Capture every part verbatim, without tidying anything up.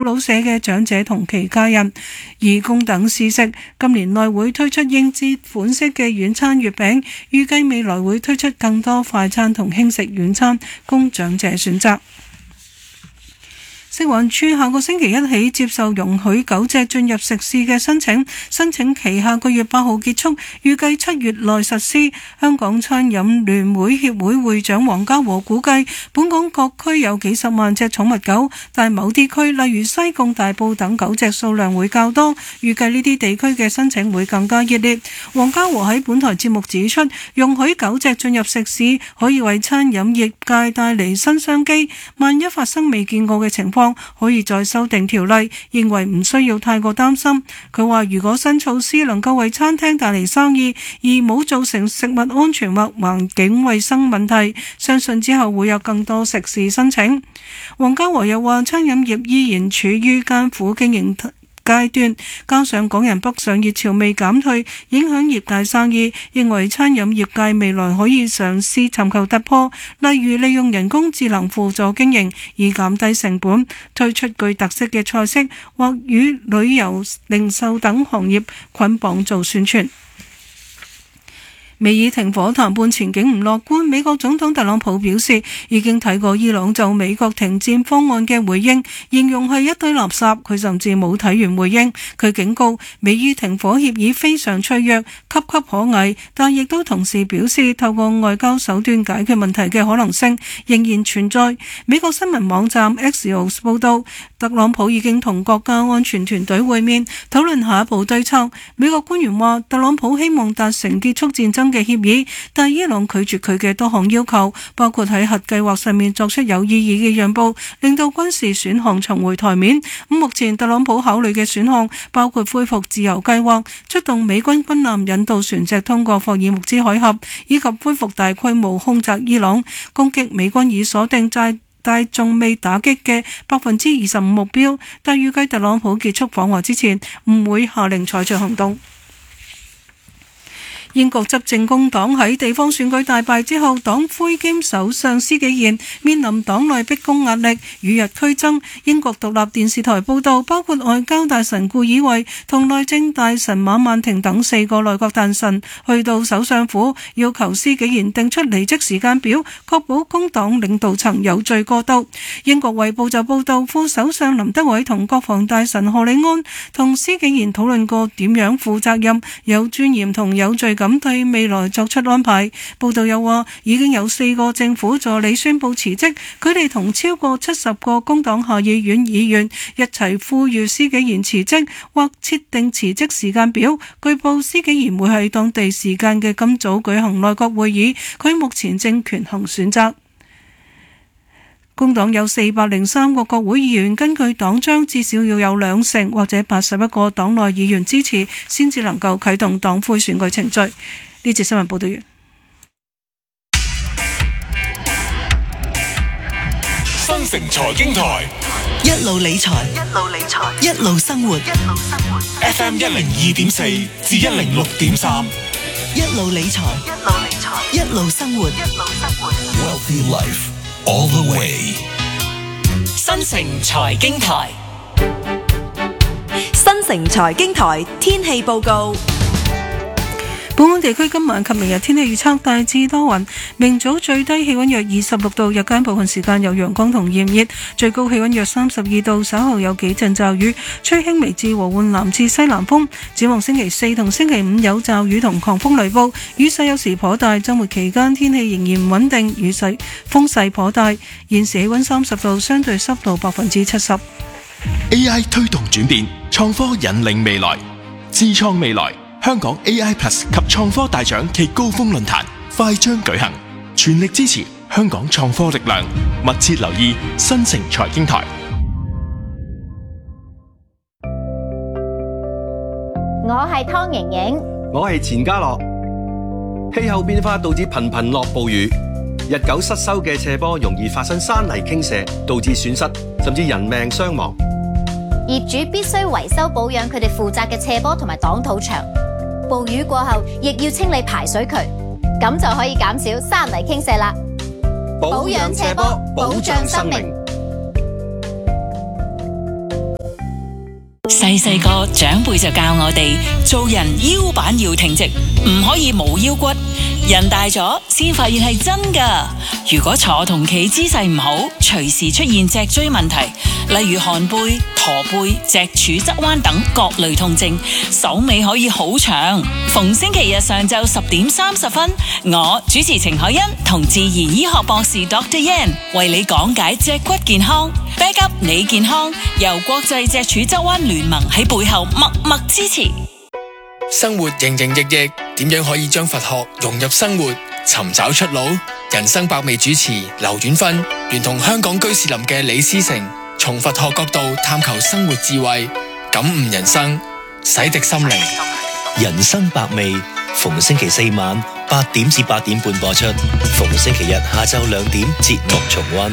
老社嘅長者同其家人。而供等試食，今年內會推出應節款式嘅軟餐月餅，預計未來會推出更多快餐同輕食軟餐供長者選擇。食環署下個星期一起接受容許狗隻進入食肆嘅申請，申請期下個月八號結束，預計七月內實施。香港餐飲聯會協會會長黃家和估計，本港各區有幾十萬隻寵物狗，但某啲區例如西貢、大埔等狗隻數量會較多，預計呢啲地區嘅申請會更加熱烈。黃家和喺本台節目指出，容許狗隻進入食肆可以為餐飲業界帶嚟新商機，萬一發生未見過嘅情況，可以再修訂條例，認為唔需要太過擔心。佢話如果新措施能夠為餐廳帶嚟生意，而冇造成食物安全或環境衛生問題，相信之後會有更多食肆申請。黃家和又話餐飲業依然處於艱苦經營階段，加上港人北上熱潮未減退，影響業界生意，認為餐飲業界未來可以嘗試尋求突破，例如利用人工智能輔助經營，以減低成本，推出具特色嘅菜式，或與旅遊、零售等行業捆綁做宣傳。美伊停火談判前景唔樂觀，美國總統特朗普表示已經睇過伊朗就美國停戰方案嘅回應，形容係一堆垃圾。佢甚至冇睇完回應。佢警告美伊停火協議非常脆弱、岌岌可危，但亦都同時表示透過外交手段解決問題嘅可能性仍然存在。美國新聞網站 Axios 報道，特朗普已經同國家安全團隊會面，討論下一步對策。美國官員話，特朗普希望達成結束戰爭嘅協議，但伊朗拒絕佢嘅多項要求，包括喺核計劃上面作出有意義嘅讓步，令到軍事選項重回台面。目前特朗普考慮嘅選項包括恢復自由計劃、出動美軍軍艦引導船隻通過霍爾木茲海峽，以及恢復大規模空襲伊朗，攻擊美軍已鎖定在但仲未打擊嘅百分之二十五目標，但預計特朗普結束訪華之前唔會下令採取行動。英國執政工黨喺地方選舉大敗之後，黨魁兼首相施紀賢面臨黨內逼宮壓力，與日俱增。英國獨立電視台報道，包括外交大臣顧以慧同內政大臣馬曼婷等四個內閣大臣去到首相府，要求施紀賢定出離職時間表，確保工黨領導層有序過渡。英國衛報就報道，副首相林德偉同國防大臣賀里安同施紀賢討論過點樣負責任、有尊嚴同有序咁對未來作出安排。報道又話，已經有四個政府助理宣布辭職，佢哋同超過七十個工黨下議院議員一齊呼籲施紀賢辭職或設定辭職時間表。據報施紀賢會喺當地時間嘅今早舉行內閣會議，佢目前正權衡選擇。工黨有四百零三個國會議員，根據黨章至少要有兩成或者八十一個黨內議員支持，先至能夠啟動黨魁選舉程序。呢節新聞報道完。 新城財經台一路理財，一路理財，一路生活，一路生活。 F M 一零二點四至一零六點三， 一路理財，一路理財，一路生活，一路生活。 Wealthy Life all the way。 新城財經台， 新城財經台天氣報告。 本港地區今晚及明日天氣預測大致多雲，明早最低氣溫約二十六度，日間部分時間有陽光同炎熱，最高氣溫約三十二度，稍後有幾陣驟雨，吹輕微至和緩南至西南風。展望星期四同星期五有驟雨同狂風雷暴，雨勢有時頗大，周末期間天氣仍然唔穩定，雨勢風勢頗大。現時氣溫三十度，相對濕度百分之七十。 A I 推動轉變，創科引領未來，智創未來。香港 A I Plus 及創科大獎暨高峰論壇快將舉行，全力支持香港創科力量，密切留意新城財經台。 我係湯盈盈， 我係錢嘉樂。氣候變化導致頻頻落暴雨，日久失修嘅斜坡容易發生山泥傾瀉，導致損失甚至人命傷亡。 業主必須維修保養佢哋負責嘅斜坡同埋擋土牆。暴雨過後，亦要清理排水渠，咁就可以減少山泥傾瀉啦。保養斜坡，保障生命。 細細個長輩就教我哋做人腰板要挺直，唔可以冇腰骨。人大咗先發現係真噶。如果坐同企姿勢唔好，隨時出現脊椎問題，例如寒背、駝背、脊柱側彎等各類痛症，手尾可以好長。逢星期日上晝十點三十分，我主持程海欣同自然醫學博士 Doctor Yan 為你講解脊骨健康。Back up 你健康，由國際脊柱側彎聯盟喺背後默默支持。 生活營營役役，點樣可以將佛學融入生活，尋找出路？人生百味主持劉婉芬聯同香港居士林嘅李思成，從佛學角度探求生活智慧，感悟人生，洗滌心靈。 人生百味，逢星期四晚八點至八點半播出，逢星期日下晝兩點節目重溫。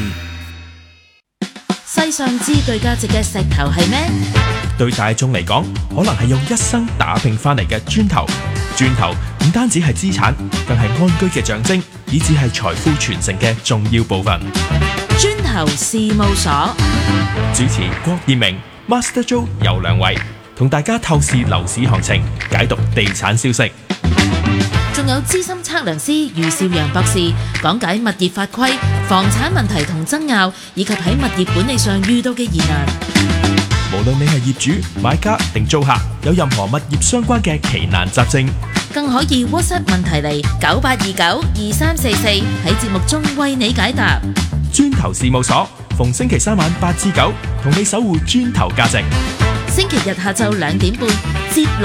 世上之具價值嘅石頭係咩？ 對大眾嚟講，可能係用一生打拼翻嚟嘅磚頭。磚頭唔單止係資產，更係安居嘅象徵，以至係財富傳承嘅重要部分。 磚頭事務所主持郭燕明、Master Joe 游兩位，同大家透視樓市行情，解讀地產消息。 仲有資深測量師余少陽博士講解物業法規、房產問題同爭拗，以及喺物業管理上遇到嘅疑難。 無論你係業主、買家定租客，有任何物業相關嘅奇難雜症， 更可以 WhatsApp 問題嚟九八二九二三四四，喺節目中為你解答。 磚頭事務所逢星期三晚八至九，同你守護磚頭價值。 星期日下晝兩點半，接